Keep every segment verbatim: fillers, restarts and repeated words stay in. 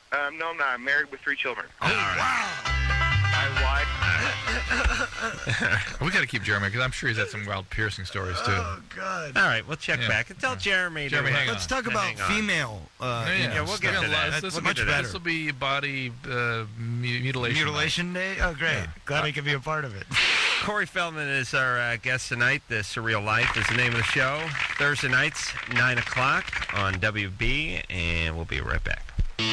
Um, no, I'm not. I'm married with three children. Oh, wow. My wife. We got to keep Jeremy because I'm sure he's had some wild piercing stories too. Oh, God. All right, we'll check Yeah. back and tell Jeremy. Jeremy, to, hang Let's on. talk about Hang on. female. Uh, Yeah, yeah, we'll get stuff. to that. This, this We'll will get to be, that. this will be body uh, mu- mutilation. Mutilation Day? Oh, great. Yeah. Glad I could be a part of it. Corey Feldman is our uh, guest tonight. The Surreal Life is the name of the show. Thursday nights, nine o'clock on W B, and we'll be right back.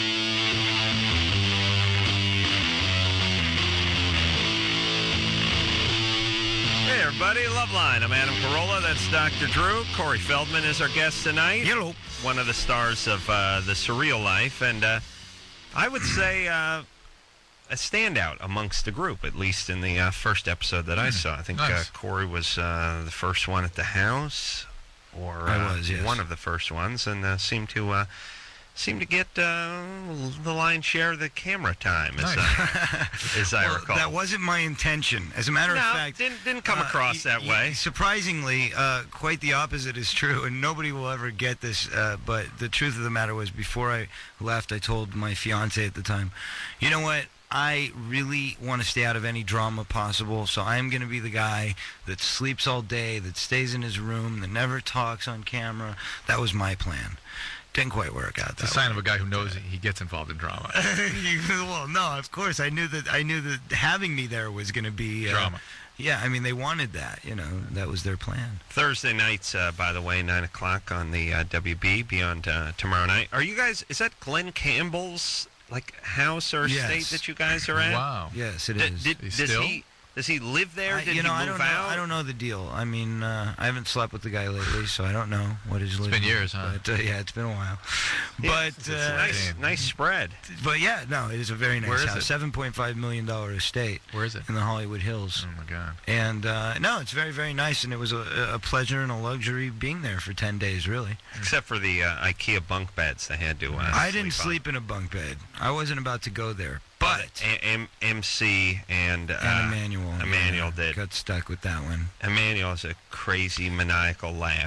Hey, everybody. Loveline. I'm Adam Carolla. That's Doctor Drew. Corey Feldman is our guest tonight. Hello. One of the stars of uh, The Surreal Life. And uh, I would say uh, a standout amongst the group, at least in the uh, first episode that I saw. I think Nice. uh, Corey was uh, the first one at the house, or uh, I was, yes. one of the first ones, and uh, seemed to uh, seemed to get uh, the lion's share of the camera time, as, Nice. I, as I Well, recall. that wasn't my intention. As a matter no, of fact, didn't didn't come uh, across y- that y- way. Surprisingly, uh, quite the opposite is true, and nobody will ever get this. Uh, but the truth of the matter was, before I left, I told my fiance at the time, you know what? I really want to stay out of any drama possible, so I'm going to be the guy that sleeps all day, that stays in his room, that never talks on camera. That was my plan. Didn't quite work out. It's a that sign of a guy who knows he gets involved in drama. well, no, of course I knew that. I knew that having me there was going to be uh, Drama. Yeah, I mean they wanted that. You know, that was their plan. Thursday nights, uh, by the way, nine o'clock on the uh, W B Beyond uh, tomorrow night. Are you guys? Is that Glenn Campbell's like house or Yes. estate that you guys are at? Wow. Yes, it D- is. did- He's does still? he does he live there? I, Did you know, he I move don't out? know. I don't know the deal. I mean, uh, I haven't slept with the guy lately, so I don't know what his. It's been years, huh? But uh, yeah, it's been a while. Yeah, but it's a uh, nice, Damn. nice spread. but yeah, no, it is a very nice Where is house. it? Seven point five million dollar estate Where is it? in the Hollywood Hills. Oh my God. And uh, no, it's very, very nice, and it was a, a pleasure and a luxury being there for ten days, really. Except for the uh, IKEA bunk beds they had to. Uh, I didn't sleep on. sleep in a bunk bed. I wasn't about to go there, but A- M- MC and, uh, and Emmanuel, Emmanuel yeah, did. got stuck with that one. Emmanuel has a crazy maniacal laugh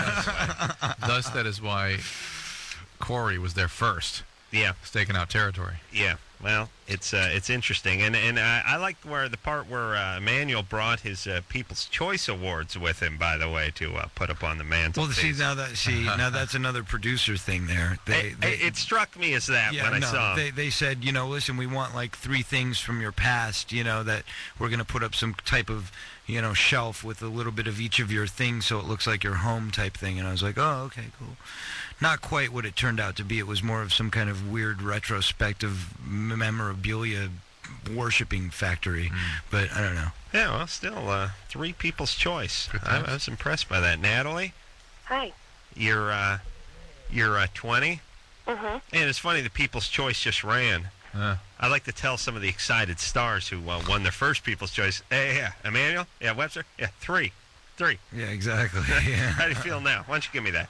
too. Thus, that is why Corey was there first, yeah, staking out territory. yeah. Well, it's uh, it's interesting, and and uh, I like where the part where uh, Emmanuel brought his uh, People's Choice Awards with him. By the way, to uh, put up on the mantle. Well, see now that see now that's another producer thing there. They, it, they, it struck me as that yeah, when I no, saw him. they they said, you know, listen, we want like three things from your past, you know, that we're going to put up some type of, you know, shelf with a little bit of each of your things so it looks like your home type thing. And I was like, oh, okay, cool. Not quite what it turned out to be. It was more of some kind of weird retrospective memorabilia worshipping factory. Hmm. But I don't know. Yeah, well, still uh, three People's Choice. Good I, times. I was impressed by that. Natalie, Hi. you're uh, you're uh, twenty, Mm-hmm. and it's funny the People's Choice just ran. Uh, I like to tell some of the excited stars who uh, won their first People's Choice. Hey, yeah, Emmanuel, yeah, Webster, yeah, three, three. Yeah, exactly. Yeah. How do you feel now? Why don't you give me that?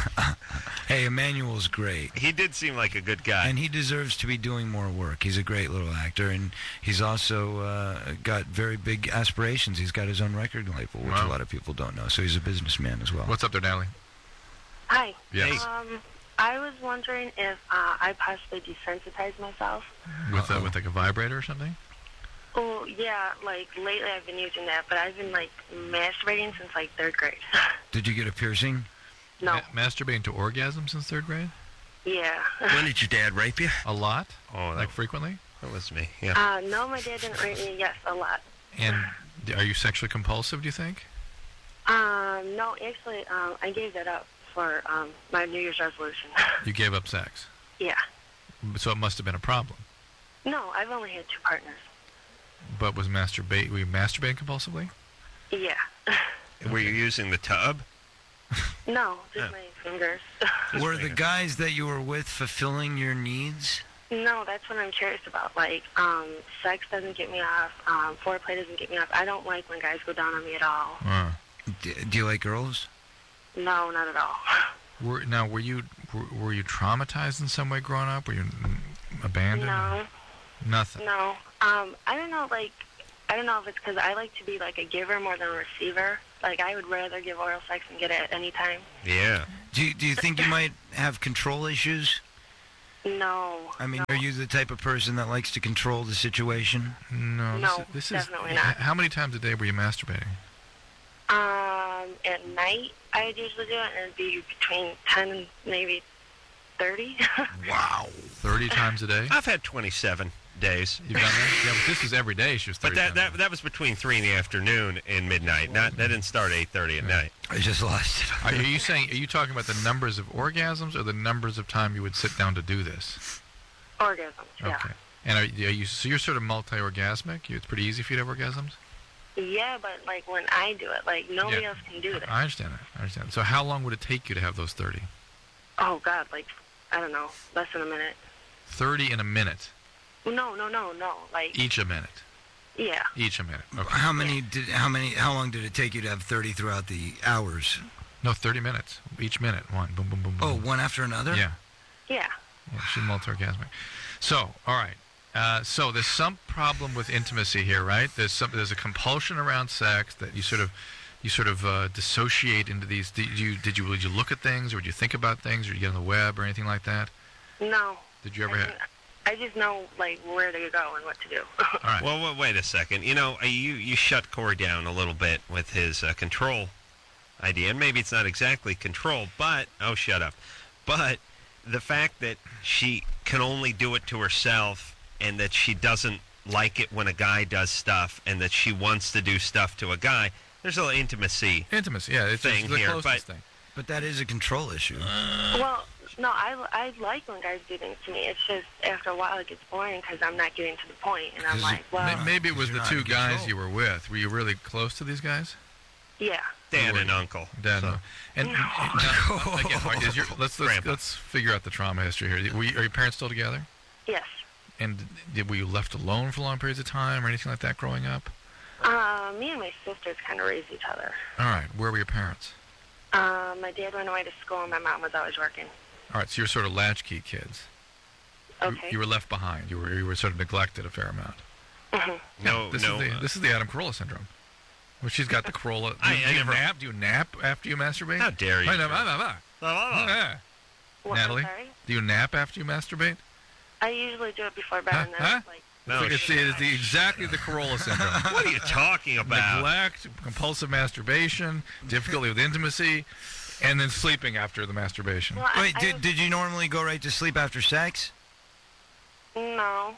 Hey, Emmanuel's great. He did seem like a good guy. And he deserves to be doing more work. He's a great little actor, and he's also uh, got very big aspirations. He's got his own record label, which Wow. a lot of people don't know. So he's a businessman as well. what's up there, Natalie? Hi. Yes. Um, I was wondering if uh, I possibly desensitized myself. With uh, Uh-oh. with like a vibrator or something? Oh, yeah, like lately I've been using that, but I've been like masturbating since like third grade. Did you get a piercing? No. Ma- masturbating to orgasm since third grade? Yeah. When did your dad rape you? A lot? Oh, that, Like frequently? that was me. Yeah. Uh, no, my dad didn't rape me. Yes, a lot. And d- are you sexually compulsive, do you think? Um, no, actually, um, I gave that up for um, my New Year's resolution. You gave up sex. Yeah. So it must have been a problem. No, I've only had two partners. But was masturbate were you masturbating compulsively? Yeah. Were you using the tub? No, just Yeah. my fingers. Were the guys that you were with fulfilling your needs? No, that's what I'm curious about. Like, um, sex doesn't get me off. Um, foreplay doesn't get me off. I don't like when guys go down on me at all. Uh, D- do you like girls? No, not at all. were, now, were you were, were you traumatized in some way growing up? Were you mm, abandoned? No, Nothing. no. Um, I don't know, like, I don't know if it's because I like to be, like, a giver more than a receiver. Like, I would rather give oral sex and get it at any time. Yeah. Do you, do you think you might have control issues? No. I mean, no. are you the type of person that likes to control the situation? No. No, this is, this definitely is, not. How many times a day were you masturbating? Um, at night, I'd usually do it, and it'd be between ten and maybe thirty. Wow. thirty times a day? I've had twenty-seven days. You've done that? Yeah, but this was every day. She was But thirty that, times a that day. that was between three in the afternoon and midnight. Not that didn't start at eight thirty at night. I just lost it. Are you saying? Are you talking about the numbers of orgasms or the numbers of time you would sit down to do this? Orgasms, yeah. Okay. And are, are you? So you're sort of multi-orgasmic. You- It's pretty easy for you to have orgasms. Yeah, but, like, when I do it, like, nobody Yeah. else can do this. I understand that. I understand. So how long would it take you to have those thirty? Oh, God, like, I don't know, less than a minute. Thirty in a minute. No, no, no, no, like, Each a minute. yeah. Each a minute. Okay. How many did? How many? How long did it take you to have thirty throughout the hours? No, thirty minutes. Each minute, one. Boom, boom, boom, Oh, boom. one after another. Yeah. Yeah. Yeah, she's multi-orgasmic. So, all right. Uh, so there's some problem with intimacy here, right? There's some. There's a compulsion around sex that you sort of, you sort of uh, dissociate into these. Did you did you did you look at things, or did you think about things, or did you get on the web, or anything like that? No. Did you ever I, have? mean, I just know, like, where to go and what to do. All right. Well, well, wait a second. You know, uh, you you shut Corey down a little bit with his uh, control idea, and maybe it's not exactly control, but oh, shut up. But the fact that she can only do it to herself, and that she doesn't like it when a guy does stuff, and that she wants to do stuff to a guy, there's a little intimacy. Intimacy, yeah, it's, Thing it's the here, closest but- thing. But that is a control issue. Well, no, I, I like when guys do things to me. It's just after a while it gets boring because I'm not getting to the point, and I'm 'Cause like, well, May- Maybe it was You're the not two in guys control. you were with. Were you really close to these guys? yeah. Dad and uncle. Dad, So- and, and now, again, all right, is your, let's let's Grandpa. let's figure out the trauma history here. Were you, are your parents still together? Yes. And did, were you left alone for long periods of time, or anything like that growing up? Uh, me and my sisters kind of raised each other. All right, where were your parents? Uh, my dad went away to school, and my mom was always working. All right, so you're sort of latchkey kids. You- Okay. You, were left behind. You were you were sort of neglected a fair amount. Mhm. No, this no. is the uh, this is the Adam Carolla syndrome. Well, she's got the Carolla. Do, I- you- I do you never- nap? Do you nap after you masturbate? How dare you, Wait, no, Chris. blah, blah, blah. Yeah. What, Natalie? I'm sorry? Do you nap after you masturbate? I usually do it before bed, Huh? and then Huh? it's like, No, it's, the, it's the exactly the Carolla syndrome. What are you talking about? Neglect, compulsive masturbation, difficulty with intimacy, and then sleeping after the masturbation. well, I- Wait, I did, was- did you normally go right to sleep after sex? No.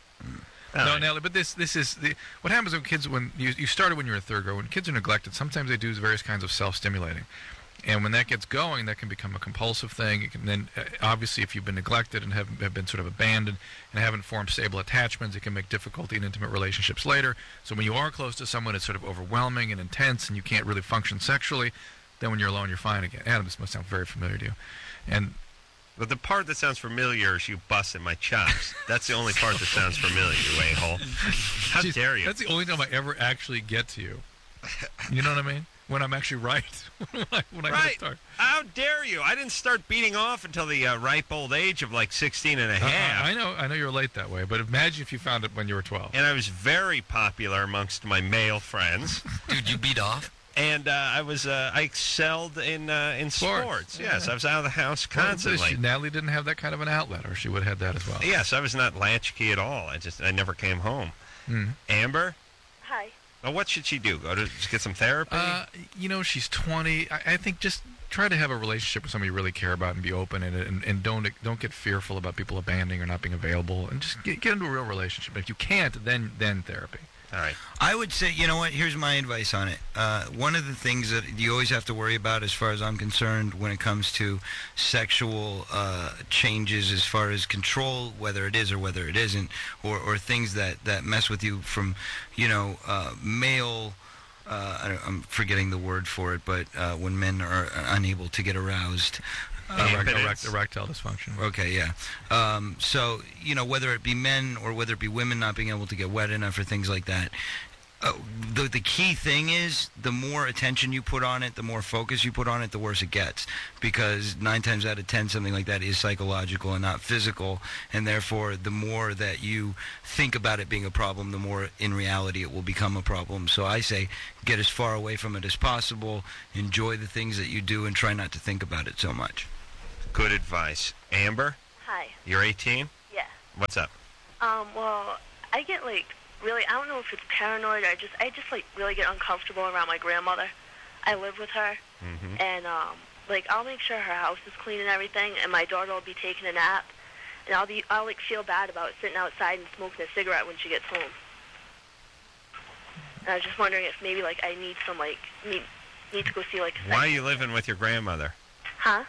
All No, right. Nelly, but this this is the what happens when kids when you you started when you were a third grade. When kids are neglected, sometimes they do various kinds of self-stimulating, and when that gets going, that can become a compulsive thing. It can then uh, obviously, if you've been neglected and have, have been sort of abandoned and haven't formed stable attachments, it can make difficulty in intimate relationships later. So when you are close to someone, it's sort of overwhelming and intense, and you can't really function sexually. Then when you're alone, you're fine again. Adam, this must sound very familiar to you, and. But the part that sounds familiar is you busting my chops. That's the only part that sounds familiar, you a-hole. How Jeez, dare you? That's the only time I ever actually get to you. You know what I mean? When I'm actually right. when I, when I gotta Right. start. How dare you? I didn't start beating off until the uh, ripe old age of like sixteen and a Uh, half. I know, I know you're late that way, but imagine if you found it when you were twelve. And I was very popular amongst my male friends. Dude, you beat off? And uh, I was uh, I excelled in uh, in Sports. sports. Yes, I was out of the house Well, constantly. she- Natalie didn't have that kind of an outlet, or she would have had that as well. Yes, I was not latchkey at all. I just I never came home. Mm. Amber, Hi. well, what should she do? Go to just get some therapy? Uh, you know, she's twenty. I, I think just try to have a relationship with somebody you really care about and be open in it, and, and don't don't get fearful about people abandoning or not being available, and just get, get into a real relationship. If you can't, then then therapy. all right. I would say, you know what? Here's my advice on it. Uh, one of the things that you always have to worry about, as far as I'm concerned, when it comes to sexual uh, changes, as far as control, whether it is or whether it isn't, or, or things that, that mess with you from, you know, uh, male. Uh, I don't- I'm forgetting the word for it, but uh, when men are unable to get aroused. Erect, Impotence. erect, erectile dysfunction. Okay, yeah. Um, so, you know, whether it be men or whether it be women not being able to get wet enough or things like that, uh, the, the key thing is the more attention you put on it, the more focus you put on it, the worse it gets. Because nine times out of ten, something like that is psychological and not physical. And therefore, the more that you think about it being a problem, the more in reality it will become a problem. So I say get as far away from it as possible, enjoy the things that you do, and try not to think about it so much. Good advice. Amber, Hi. You're eighteen? Yeah. What's up? Um, well, I get, like, really, I don't know if it's paranoid or just, I just, like, really get uncomfortable around my grandmother. I live with her, Mm-hmm. and, um, like, I'll make sure her house is clean and everything, and my daughter will be taking a nap, and I'll be, I'll, like, feel bad about sitting outside and smoking a cigarette when she gets home. And I was just wondering if maybe, like, I need some, like, need, need to go see, like, a Why are psych- you living with your grandmother? Huh?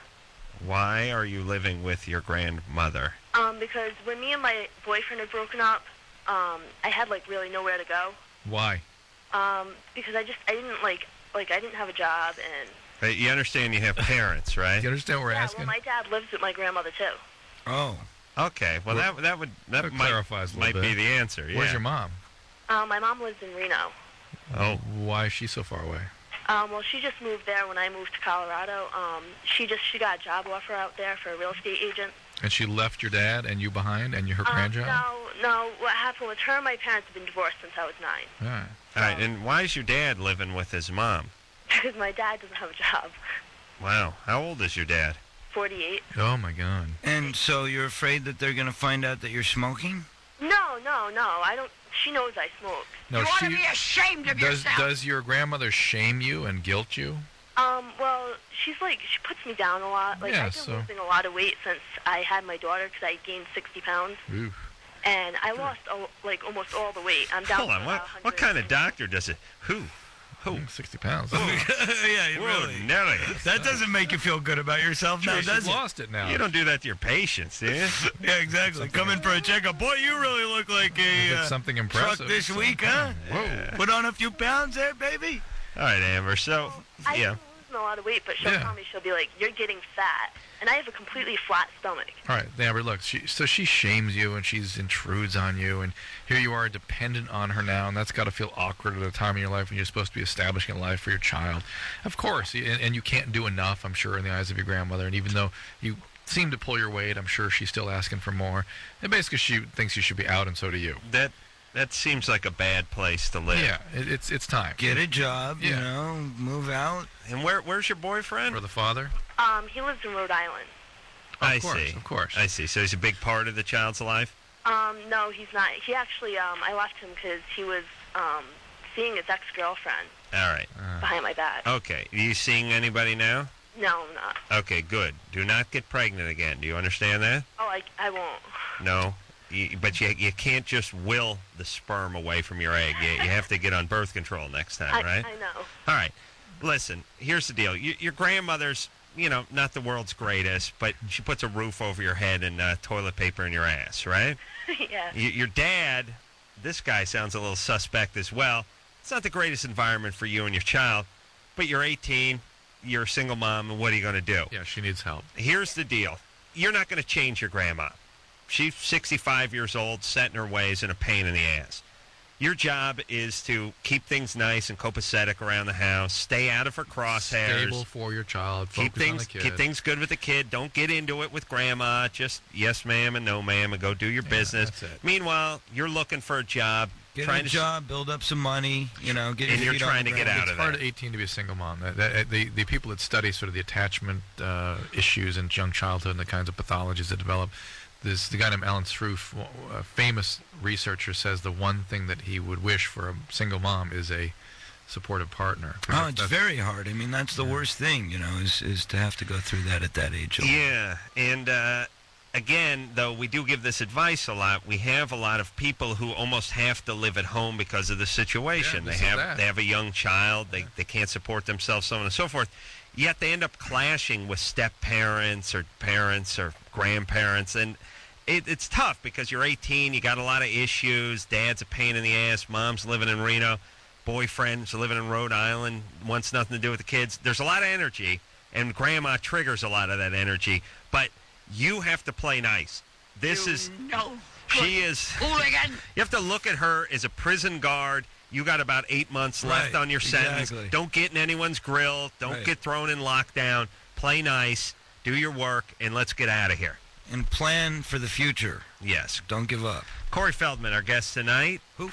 Why are you living with your grandmother? Um, because when me and my boyfriend had broken up, um, I had, like, really nowhere to go. Why? Um, because I just, I didn't, like, like, I didn't have a job, and... Uh, You understand you have parents, Do right? you understand what we're yeah, asking? well, my dad lives with my grandmother, too. Oh. Okay, well that that would that That might, clarifies a might little be bit. the answer. Yeah. Where's your mom? Um, my mom lives in Reno. Oh, Why is she so far away? Um, well, she just moved there when I moved to Colorado. Um, she just, she got a job offer out there for a real estate agent. And she left your dad and you behind and you her Um, grandchild? no, no, what happened was her and my parents have been divorced since I was nine. All right. all right. And why is your dad living with his mom? Because my dad doesn't have a job. Wow. How old is your dad? forty-eight. Oh, my God. And so you're afraid that they're going to find out that you're smoking? No, no, no, I don't, she knows I smoke. No, you ought she, to be ashamed of does, yourself. does your grandmother shame you and guilt you? Um, well, she's like, she puts me down a lot. Like, Yeah, I've been so- losing a lot of weight since I had my daughter because I gained sixty pounds. Ooh. And I lost, a, like, almost all the weight. I'm down Hold to on. What about what kind of one hundred doctor does it? Who? Who? Mm, sixty pounds. yeah, Whoa, Nelly. That doesn't make you feel good about yourself now, Sure, does she's it? lost it now. You don't do that to your patients, do you? Yeah, exactly. Come in for a checkup. Boy, you really look like a If uh, it's something truck impressive. this so- week, huh? Whoa. Put on a few pounds there, baby. All right, Amber. So, I've yeah. been losing a lot of weight, but she'll Yeah. tell me, she'll be like, you're getting fat. And I have a completely flat stomach. All right, Amber, look, she, so she shames you and she's intrudes on you, and here you are dependent on her now, and that's got to feel awkward at a time in your life when you're supposed to be establishing a life for your child. Of course, and, and you can't do enough, I'm sure, in the eyes of your grandmother, and even though you seem to pull your weight, I'm sure she's still asking for more. And basically, she thinks you should be out, and so do you. That that seems like a bad place to live. Yeah, it, it's it's time. Get a job, you Yeah. know, move out. And where where's your boyfriend? For the father? Um, he lives in Rhode Island. Of I course, see. of course. I see. So he's a big part of the child's life. Um, no, he's not. He actually, um, I left him because he was, um, seeing his ex-girlfriend All right. Uh, behind my back. Okay. Are you seeing anybody now? No, I'm not. Okay, good. Do not get pregnant again. Do you understand that? Oh, I, I won't. No. You, but you you can't just will the sperm away from your egg. You, you have to get on birth control next time, I, right? I know. All right. Listen, here's the deal. You, your grandmother's, you know, not the world's greatest, but she puts a roof over your head and uh, toilet paper in your ass, right? Yeah. Y- your dad, this guy sounds a little suspect as well. It's not the greatest environment for you and your child, but you're eighteen, you're a single mom, and what are you going to do? yeah, she needs help. Here's the deal. You're not going to change your grandma. She's sixty-five years old, set in her ways, and a pain in the ass. Your job is to keep things nice and copacetic around the house, stay out of her crosshairs. Stable for your child. Focus Keep things on the kid. keep things good with the kid. Don't get into it with grandma. Just yes, ma'am, and no, ma'am, and go do your Yeah, business. that's it. Meanwhile, you're looking for a job, Get trying a to job, build up some money, you know, get And your you're feet on trying the to get ground. out It's of hard that. at eighteen to be a single mom. That, that, the, the people that study sort of the attachment uh, issues in young childhood and the kinds of pathologies that develop, this the guy named Alan Sroufe, a famous researcher, says the one thing that he would wish for a single mom is a supportive partner. Oh, it's That's- very hard. I mean, that's the worst thing, you know, is, is to have to go through that at that age. Yeah, and uh, again, though we do give this advice a lot, we have a lot of people who almost have to live at home because of the situation. Yeah, they this is have that. they have a young child, they they can't support themselves, so on and so forth. Yet they end up clashing with step parents or parents or grandparents, and it, it's tough because you're eighteen, you got a lot of issues. Dad's a pain in the ass. Mom's living in Reno. Boyfriend's living in Rhode Island. Wants nothing to do with the kids. There's a lot of energy, and grandma triggers a lot of that energy. But you have to play nice. This You is no she is. hooligan. You have to look at her as a prison guard. You got about eight months left Right, on your sentence. exactly. Don't get in anyone's grill. Don't Right. get thrown in lockdown. Play nice. Do your work, and let's get out of here. And plan for the future. Yes. Don't give up. Corey Feldman, our guest tonight. Who?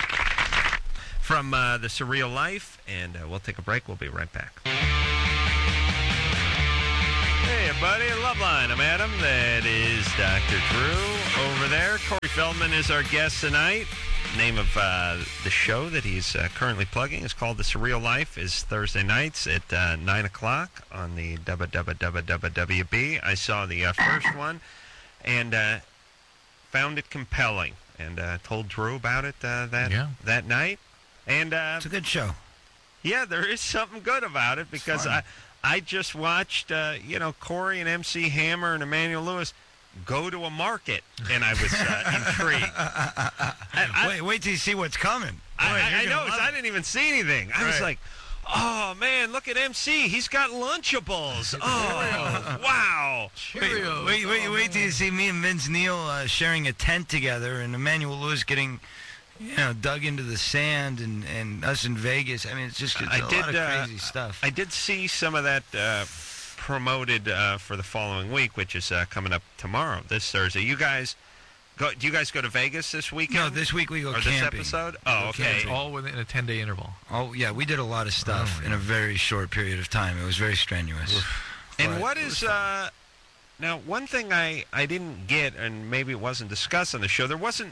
From uh, The Surreal Life, and uh, we'll take a break. We'll be right back. Hey, everybody. Loveline. I'm Adam. That is Doctor Drew over there. Corey Feldman is our guest tonight. Name of uh, the show that he's uh, currently plugging is called The Surreal Life. Is Thursday nights at uh, nine o'clock on the W W W W B. I saw the uh, first one and uh, found it compelling, and uh, told Drew about it uh, that Yeah. that night. And uh, It's a good show. yeah, there is something good about it because fun. I I just watched uh, you know Corey and M C Hammer and Emmanuel Lewis go to a market, and I was uh, intrigued. I, I, wait, wait till you see what's coming. I, Boy, I, you're I gonna know, 'cause love I it. didn't even see anything. I was Right. like, oh man, look at M C. He's got Lunchables. Oh wow. Wait, wait, wait, wait till you see me and Vince Neil uh, sharing a tent together, and Emmanuel Lewis getting, you know, dug into the sand, and, and us in Vegas. I mean, it's just it's I a did, lot of uh, crazy stuff. I did see some of that uh, promoted uh, for the following week, which is uh, coming up tomorrow, this Thursday. You guys go? Do you guys go to Vegas this weekend? no, this week we go or camping. this episode? We Oh, go okay. camping. All within a ten-day interval. Oh, yeah, we did a lot of stuff Oh, in a very short period of time. It was very strenuous. And But what it was is fun. uh, now one thing I I didn't get, and maybe it wasn't discussed on the show. There wasn't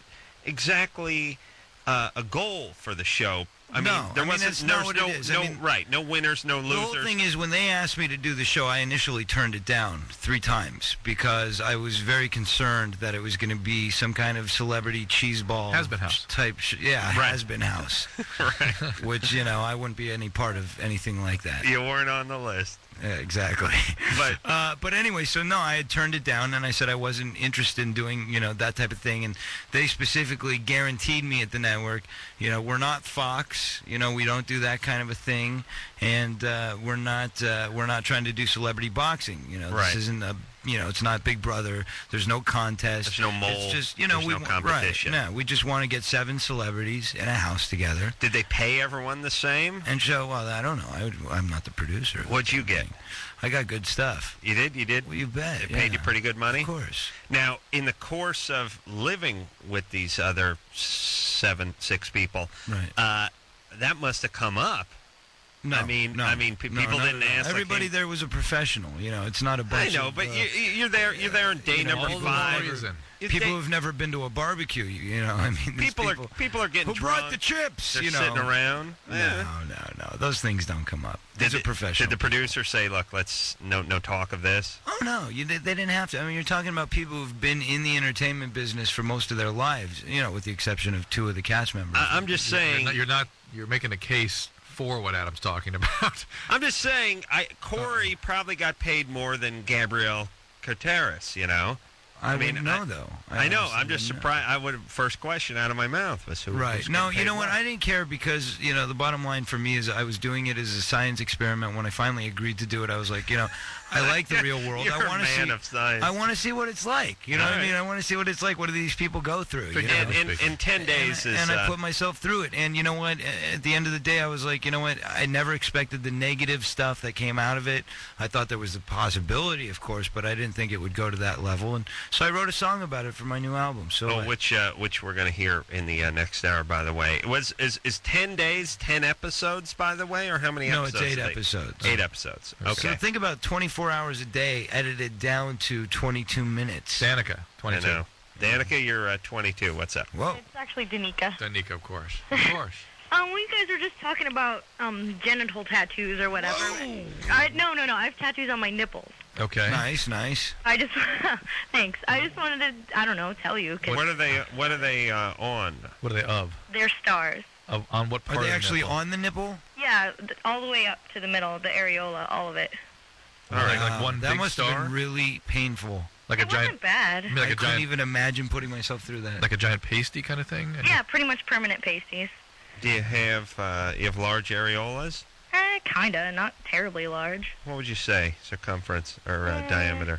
exactly uh, a goal for the show. I No, mean, there I mean, wasn't. that's not There's what no, it is. I no mean, right, no winners, no The losers. whole thing is, when they asked me to do the show, I initially turned it down three times because I was very concerned that it was going to be some kind of celebrity cheeseball Has-been house. type. Sh- yeah, Right. has been house. right. Which, you know, I wouldn't be any part of anything like that. You weren't on the list, Yeah, exactly. but Uh, but anyway, so no, I had turned it down, and I said I wasn't interested in doing, you know, that type of thing. And they specifically guaranteed me at the network, you know, we're not Fox, you know, we don't do that kind of a thing, and uh, we're not uh, we're not trying to do celebrity boxing. You know, Right. this isn't a, you know, it's not Big Brother. There's no contest. There's no mole. It's just, you know, There's we no wa- competition. Right, no, we just want to get seven celebrities in a house together did they pay everyone the same? and show. Well, I don't know. I would, I'm not the producer. of What'd that you get? thing. I got good stuff. You did. You did. Well, you bet. They paid you yeah. pretty good money. Of course. Now, in the course of living with these other seven, six people, Right. uh, that must have come up. No, I mean- no, I mean, pe- no, people not didn't at all. ask, like, Everybody hey- there was a professional. You know, it's not a I bunch. know, of, but uh, you, you're there. You're there on day You know, number all the five. lawyers and- You- people they- who've never been to a barbecue. You, you know, I mean, these people are people people are getting who drunk. brought the chips. They're you know, sitting around. No, Eh. no, no. Those things don't come up. Did These are the- professional. Did the producer say, "Look, let's no no talk of this"? Oh no, you, they, they didn't have to. I mean, you're talking about people who've been in the entertainment business for most of their lives. You know, with the exception of two of the cast members. I, I'm just You're saying. not, you're not. You're making a case for what Adam's talking about. I'm just saying. I Corey probably got paid more than Gabrielle Carteris. You know. I, I mean, wouldn't know I- though. I, know. honestly I'm just wouldn't know. surprised. I would first question out of my mouth was who. Right. who's No, getting you know paid what? what. I didn't care because, you know, the bottom line for me is I was doing it as a science experiment. When I finally agreed to do it, I was like, you know, I like the real world. You're I want a to man see of science. I want to see what it's like. You know All what I right. mean? I want to see what it's like. What do these people go through? You know? and, in, in ten days and, is. and I uh, put myself through it. And you know what? At the end of the day, I was like, you know what? I never expected the negative stuff that came out of it. I thought there was a possibility, of course, but I didn't think it would go to that level. And so I wrote a song about it for my new album. So Oh, I- which uh, which we're going to hear in the uh, next hour, by the way. It was is is ten days, ten episodes, by the way, or how many no, it's episodes? eight are they- episodes. Eight episodes. So Okay. think about twenty-four hours a day, edited down to twenty-two minutes. Danica, I twenty-two. know. Danica, you're uh, twenty-two. What's up? Whoa. It's actually Danica. Danica, of course. Of course. Um, when you guys were just talking about um genital tattoos or whatever. I, no, no, no. I have tattoos on my nipples. Okay. Nice, nice. I just thanks. I just wanted to, I don't know, tell you because What are they? What are they uh, on? What are they of? they're stars. Of on what part? Are they of the actually nipple? on the nipple? Yeah, th- all the way up to the middle, the areola, all of it. All right, Wow, like one that big must star, have been really painful. like a It giant, wasn't bad. you mean like I a couldn't giant, even imagine putting myself through that. like a giant pasty kind of thing. And Yeah, pretty much permanent pasties. Do you have uh, you have large areolas? Eh, kinda, not terribly large. What would you say, circumference or uh, Uh, diameter?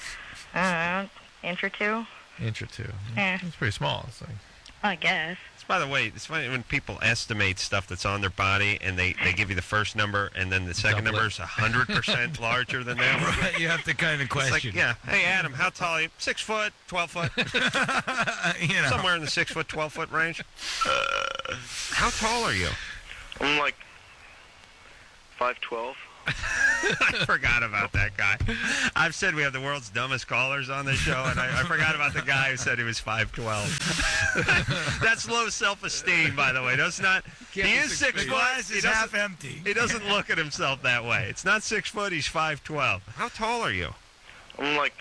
I don't know, inch or two, Inch or two. Eh. It's pretty small. It's like, I guess. It's, by the way, it's funny when people estimate stuff that's on their body and they, they give you the first number and then the second Double number it. is one hundred percent larger than that. Right, you have to kind of It's question. like, yeah, hey, Adam, how tall are you? Six foot, twelve foot, you know. somewhere in the six foot, twelve foot range. How tall are you? I'm like five twelve. I forgot about that guy. I've said we have the world's dumbest callers on this show, and I, I forgot about the guy who said he was five twelve. That's low self-esteem, by the way. That's not. He is six foot. glass He is doesn't- half empty. He doesn't look at himself that way. It's not six foot. He's five twelve. How tall are you? I'm like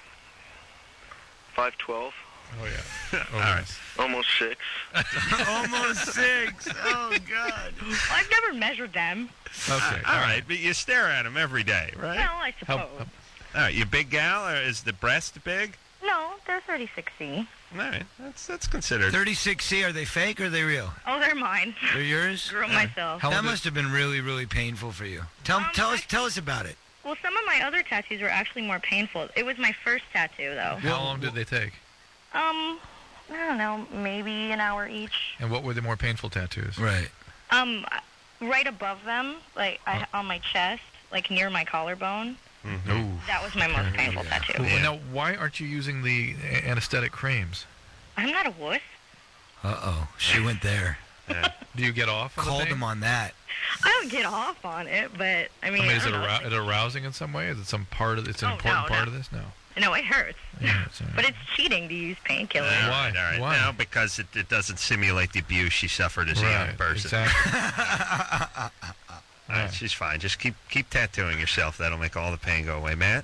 five twelve, Oh yeah. Oh, All right. yes. almost six. Almost six. Oh, God. I've never measured them. Okay. All right, but you stare at him every day, right? Well, I suppose. Help- help. All right, you big gal, or is the breast big? No, they're thirty-six C. All right, that's that's considered. thirty-six C, are they fake or are they real? Oh, they're mine. They're yours? Grew 'em myself. How That old is- must have been really, really painful for you. Tell, Um, tell us, I- tell us about it. Well, some of my other tattoos were actually more painful. It was my first tattoo, though. How long did they take? Um, I don't know, maybe an hour each. And what were the more painful tattoos? Right. Um, right above them, like I, on my chest, like near my collarbone. Mm-hmm. Ooh. That was my most painful tattoo. Well, Yeah. Now, why aren't you using the a- anesthetic creams? I'm not a wuss. Uh-oh. She went there. Do you get off? on the Called pain? him on that. I don't get off on it, but I mean, I mean, I is it, don't know. arou- it arousing in some way? Is it some part of? It's an Oh, important no, part no. of this? No. No, it hurts. Yeah, it's, uh, But it's cheating to use painkillers. All Why? right, all right. Why? Now, because it, it doesn't simulate the abuse she suffered as a young right, person. Exactly. All right, she's fine. Just keep keep tattooing yourself. That'll make all the pain go away. Matt,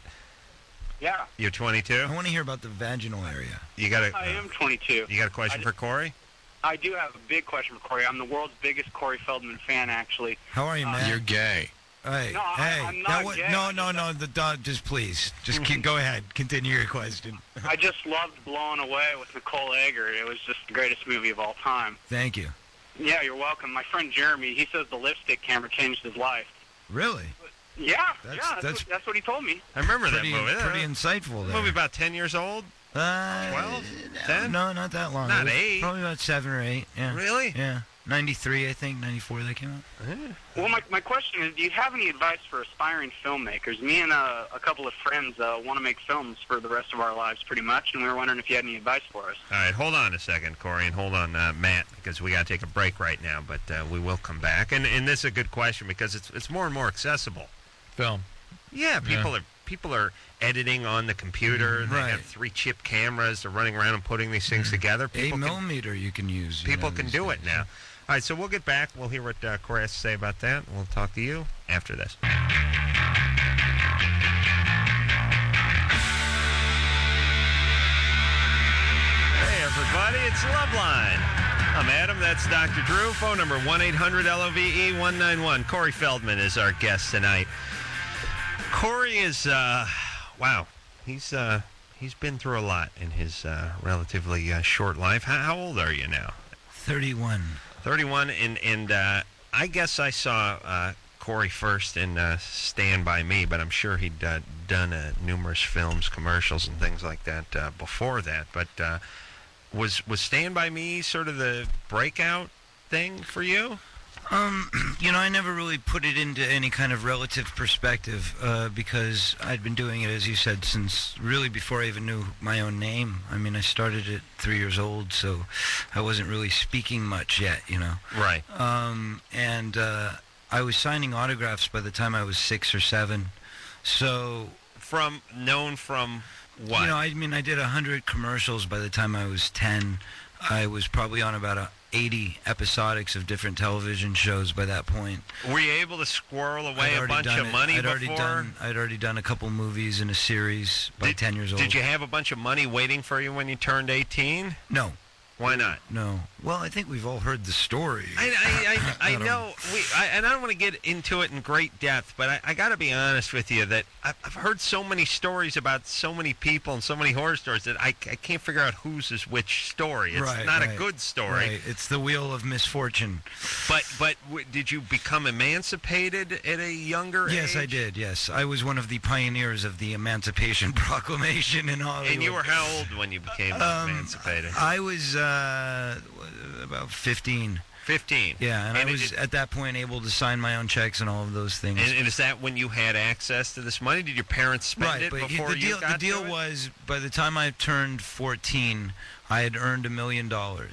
Yeah, you're twenty-two. I want to hear about the vaginal area. You got a I am twenty-two. you got a question I for Corey? I do have a big question for Corey. I'm the world's biggest Corey Feldman fan, actually. How are you, Uh, man? You're gay. Hey, No, I- hey. I'm not now what- gay. no, I no, just- no. The dog. Just please, just keep, go ahead. Continue your question. I just loved Blown Away with Nicole Eggert. It was just the greatest movie of all time. Thank you. Yeah, you're welcome. My friend Jeremy, he says the lipstick camera changed his life. Really? Yeah, That's- yeah, that's, that's- what, that's what he told me. I remember Pretty, that movie. pretty That insightful. There. movie about ten years old. Uh, twelve? no, ten? No, not that long. Not It was eight. Probably about seven or eight. Yeah. Really? Yeah. ninety-three, I think. ninety-four they came out. Well, my, my question is, do you have any advice for aspiring filmmakers? Me and uh, a couple of friends uh, want to make films for the rest of our lives, pretty much, and we were wondering if you had any advice for us. All right, hold on a second, Corey, and hold on, uh, Matt, because we got to take a break right now, but uh, we will come back. And and this is a good question because it's it's more and more accessible. Film. Yeah, people are people are editing on the computer. They Right. have three chip cameras. They're running around and putting these things together. Eight People can, millimeter you can use. you people know, can these do it days. now. All right, so we'll get back. We'll hear what uh, Corey has to say about that. We'll talk to you after this. Hey, everybody, it's Loveline. I'm Adam, that's Doctor Drew. Phone number one eight hundred L O V E one nine one. Corey Feldman is our guest tonight. Corey is, uh, wow, he's uh, he's been through a lot in his uh, relatively uh, short life. How, how old are you now? thirty-one. thirty-one, and, and uh, I guess I saw uh, Corey first in uh, Stand By Me, but I'm sure he'd uh, done uh, numerous films, commercials, and things like that uh, before that. But uh, was was Stand By Me sort of the breakout thing for you? Um, you know, I never really put it into any kind of relative perspective uh, because I'd been doing it, as you said, since really before I even knew my own name. I mean, I started at three years old, so I wasn't really speaking much yet, you know. Right. Um, and uh, I was signing autographs by the time I was six or seven. So, From known from what? you know, I mean, I did a hundred commercials by the time I was ten. I was probably on about a eighty episodics of different television shows by that point. Were you able to squirrel away I'd a already bunch done of it. money I'd before? already done. I'd already done a couple movies in a series by Did- ten years old. Did you have a bunch of money waiting for you when you turned eighteen? No, Why not? no. Well, I think we've all heard the story. I, I, I, I I don't- know, we, I, and I don't want to get into it in great depth, but I, I got to be honest with you that I've, I've heard so many stories about so many people and so many horror stories that I, I can't figure out whose is which story. It's Right, not a right, good story. Right. It's the wheel of misfortune. But but w- did you become emancipated at a younger age? Yes, I did. Yes, I was one of the pioneers of the Emancipation Proclamation in Hollywood. And you were how old when you became Um, emancipated? I was uh, about fifteen. fifteen. Yeah, and, And I it- was it- at that point able to sign my own checks and all of those things. And, and is that when you had access to this money? Did your parents spend right, it but he- before the you deal, got the deal to it? was by the time I turned fourteen, I had earned a million dollars,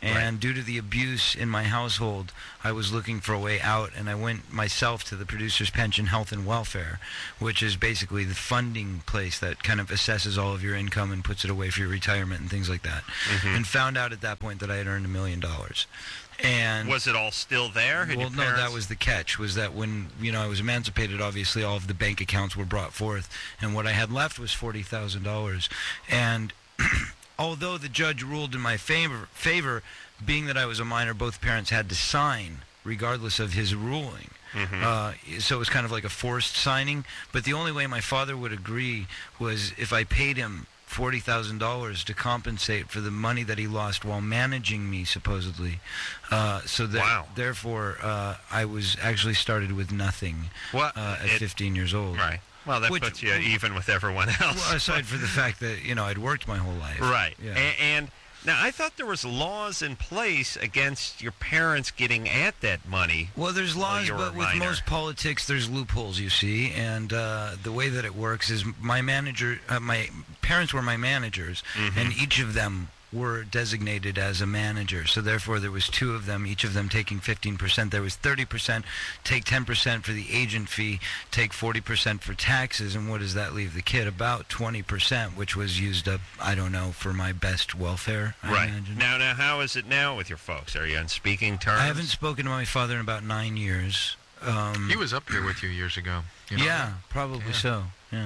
And due to the abuse in my household, I was looking for a way out, and I went myself to the Producers Pension Health and Welfare, which is basically the funding place that kind of assesses all of your income and puts it away for your retirement and things like that. Mm-hmm. And found out at that point that I had earned a million dollars. And was it all still there? Had well, your no, that parents- was the catch, was that when, you know, I was emancipated, obviously all of the bank accounts were brought forth, and what I had left was forty thousand dollars. And although the judge ruled in my favor, favor, being that I was a minor, both parents had to sign, regardless of his ruling. Mhm. Uh, so it was kind of like a forced signing. But the only way my father would agree was if I paid him forty thousand dollars to compensate for the money that he lost while managing me, supposedly. Uh, so that, Wow. therefore, uh, I was actually started with nothing Well, uh, at it- fifteen years old. Right. Well, that Which- puts you even with everyone else. Well, aside from the fact that, you know, I'd worked my whole life. Right. Yeah. A- and now I thought there was laws in place against your parents getting at that money. Well, there's While laws, you were a but with minor. most politics, there's loopholes, you see. And uh, the way that it works is my manager, uh, my parents were my managers, Mhm. and each of them were designated as a manager. So therefore, there was two of them, each of them taking fifteen percent. There was thirty percent. Take ten percent for the agent fee, take forty percent for taxes, and what does that leave the kid? About twenty percent, which was used up, I don't know, for my best welfare, I Right. imagine. Now, now, how is it now with your folks? Are you on speaking terms? I haven't spoken to my father in about nine years. Um, He was up here with you years ago. You know? Yeah, probably Yeah. so. Yeah.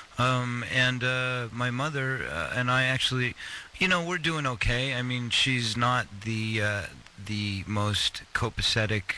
Um, and uh, my mother uh, and I actually, you know, we're doing okay. I mean, she's not the uh, the most copacetic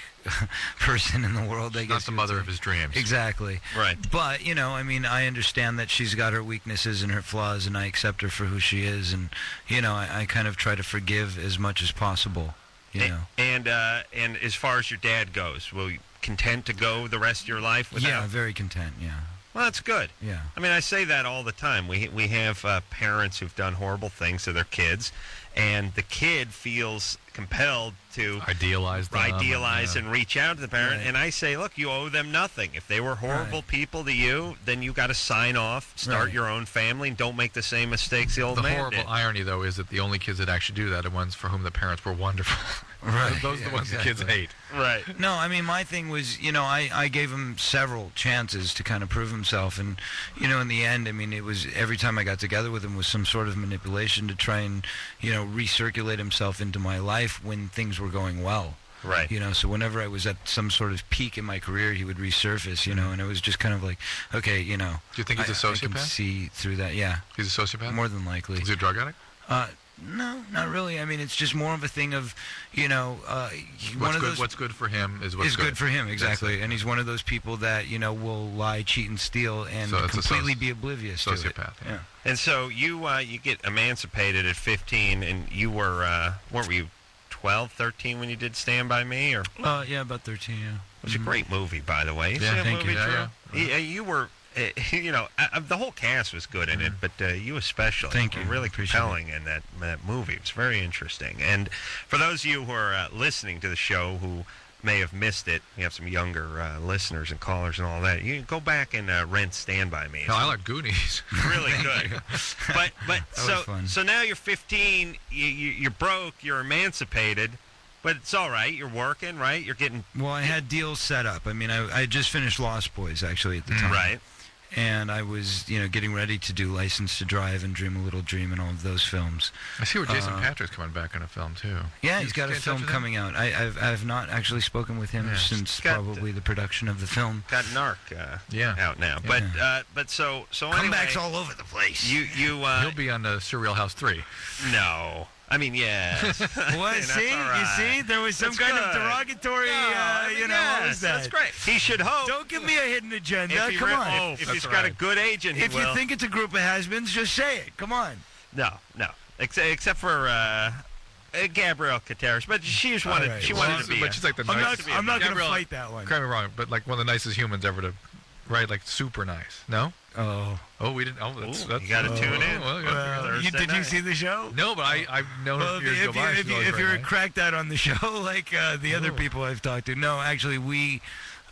person in the world, I She's guess. not the you would mother say. of his dreams. Exactly. Right. But, you know, I mean, I understand that she's got her weaknesses and her flaws, and I accept her for who she is. And, you know, I, I kind of try to forgive as much as possible, you A- know. And uh, and as far as your dad goes, will you content to go the rest of your life without? Yeah, very content, yeah. Well, that's good. Yeah. I mean, I say that all the time. We we have uh, parents who've done horrible things to their kids, and the kid feels compelled to Idealize them. idealize yeah. and reach out to the parent. Right. And I say, look, you owe them nothing. If they were horrible Right. people to you, then you got to sign off, start Right. your own family, and don't make the same mistakes the old The man horrible did. irony, though, is that the only kids that actually do that are ones for whom the parents were wonderful. Right. Those are Yeah, the ones the kids exactly. hate. Right. No, I mean, my thing was, you know, I, I gave him several chances to kind of prove himself. And, you know, in the end, I mean, it was every time I got together with him was some sort of manipulation to try and, you know, recirculate himself into my life when things were going well. Right. You know, so whenever I was at some sort of peak in my career, he would resurface, you know, and it was just kind of like, okay, you know. Do you think he's I, a I can sociopath? see through that, yeah. He's a sociopath? More than likely. Is he a drug addict? Uh, no, not really. I mean, it's just more of a thing of, you know, uh, he- one What's of good, those what's good for him is what's is good for him, That's exactly. it. And he's one of those people that, you know, will lie, cheat, and steal, and So it's a completely soci- be oblivious to it. sociopath, yeah. Yeah. And so you uh, you get emancipated at fifteen, and you were, uh, what were you, twelve, thirteen when you did Stand By Me? Or It Uh, yeah, about thirteen, yeah. was a great movie, by the way. You Yeah, see that thank movie, you. Yeah, Drew? yeah. Yeah, you were, uh, you know, uh, the whole cast was good in it, but uh, you especially Thank were you. really Appreciate compelling in that, that movie. It was very interesting. And for those of you who are uh, listening to the show who may have missed it, we have some younger uh, listeners and callers and all that, you can go back and uh, rent Stand By Me. Hell, I like Goonies. Really good. But but That was so fun. so now you're fifteen. You, you you're broke. You're emancipated, but it's all right. You're working, right? You're getting Well, I had deals set up. I mean, I, I had just finished Lost Boys, actually, at the time. right. And I was, you know, getting ready to do License to Drive and Dream a Little Dream and all of those films. I see where Jason Uh, Patrick's coming back in a film, too. Yeah, You he's got a get in touch film with him? coming out. I, I've, I've not actually spoken with him Yeah. since He's got probably the production of the film. Got Narc uh, Yeah. out now. But uh, but so so anyway, Comebacks all over the place. you you uh, He'll be on the Surreal House three. no. I mean, yes. What? That's See? all right. You see? There was some That's kind of good. derogatory, No, uh, I mean, you know, what yes, was that? That's great. He should hope. Don't give me a hidden agenda. if he Come re- on. If, if That's he's got a right. good agent, he if will. you think it's a group of has-beens, just say it. Come on. No, no. Except, except for uh, uh, Gabrielle Kateris, but she just wanted right. she Well, wanted to be. but a- she's like the I'm not, nicest. I'm not going to Gabrielle- fight that one. Correct me wrong, but like one of the nicest humans ever to write, like super nice. No? Oh. Oh, we didn't. Oh, that's, Ooh, that's you got to oh, tune in. well, yeah. Well, you, Thursday did you night. see the show? No, but I, I've known Well, her if, years you, go if, you, by. if, She's you, always if very you're nice. cracked out on the show like uh, the other Ooh. people I've talked to, no, actually, we